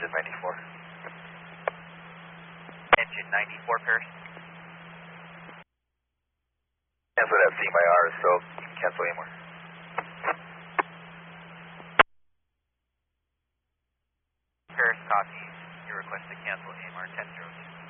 Engine 94. Engine 94, Paris. Cancel that C by R, so you can cancel AMR. Paris copies your request to cancel AMR 1002.